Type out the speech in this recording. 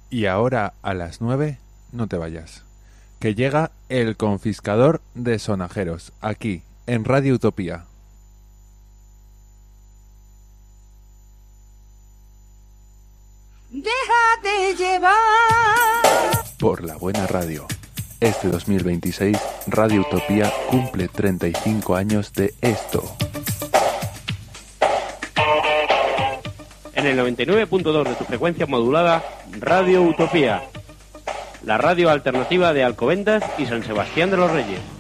Y ahora a las 9, no te vayas, que llega el confiscador de sonajeros, aquí, en Radio Utopía. Déjate llevar Por la buena radio. Este 2026, Radio Utopía cumple 35 años de esto. En el 99.2 de tu frecuencia modulada, Radio Utopía, la radio alternativa de Alcobendas y San Sebastián de los Reyes.